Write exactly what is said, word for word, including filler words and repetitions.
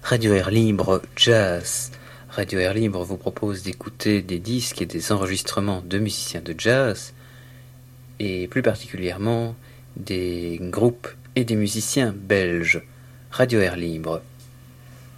Radio Air Libre Jazz. Radio Air Libre vous propose d'écouter des disques et des enregistrements de musiciens de jazz, et plus particulièrement des groupes et des musiciens belges. Radio Air Libre.